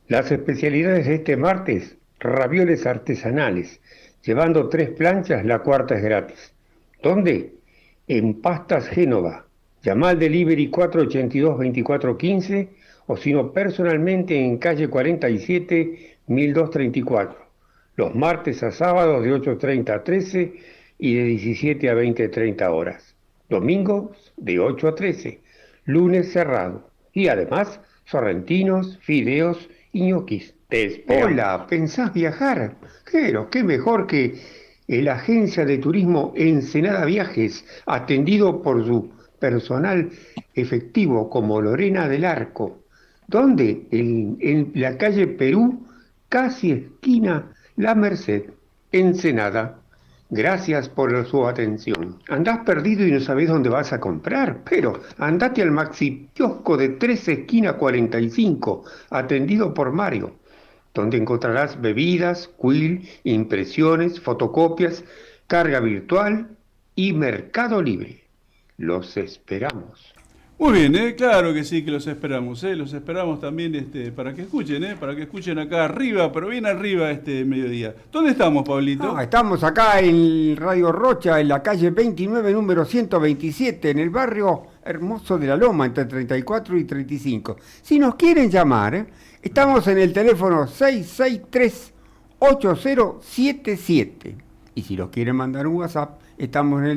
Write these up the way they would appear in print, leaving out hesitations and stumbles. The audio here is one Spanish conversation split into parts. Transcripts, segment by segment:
Las especialidades de este martes, ravioles artesanales. Llevando 3 planchas, la cuarta es gratis. ¿Dónde? En Pastas Génova. Llama al delivery 482-2415 o si no personalmente en calle 47, 1234. Los martes a sábados de 8:30 a 13 y de 17 a 20:30 horas. Domingos de 8 a 13. Lunes cerrado. Y además, sorrentinos, fideos y ñoquis. Te esperamos. Hola, ¿pensás viajar? Pero qué mejor que la agencia de turismo Ensenada Viajes, atendido por su personal efectivo como Lorena del Arco. ¿Dónde? En la calle Perú, casi esquina La Merced, Ensenada. Gracias por su atención. Andás perdido y no sabés dónde vas a comprar, pero andate al Maxi Kiosco de 13 esquina 45, atendido por Mario, donde encontrarás bebidas, quill, impresiones, fotocopias, carga virtual y Mercado Libre. Los esperamos. Muy bien, claro que sí que los esperamos, los esperamos también para que escuchen, para que escuchen acá arriba, pero bien arriba este mediodía. ¿Dónde estamos, No, Pablito? estamos acá en Radio Rocha, en la calle 29, número 127, en el barrio hermoso de La Loma, entre 34 y 35. Si nos quieren llamar, estamos en el teléfono 663-8077. Y si los quieren mandar un WhatsApp, estamos en el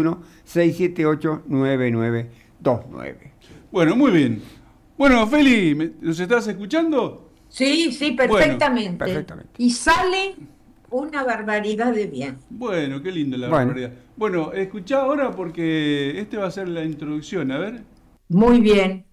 221-678-9929. Bueno, muy bien. Bueno, Feli, ¿nos estás escuchando? Sí, sí, Bueno, perfectamente. Perfectamente. Y sale una barbaridad de bien. bueno, qué lindo la Bueno, barbaridad. Bueno, escuchá ahora porque este va a ser la introducción, a ver. Muy bien.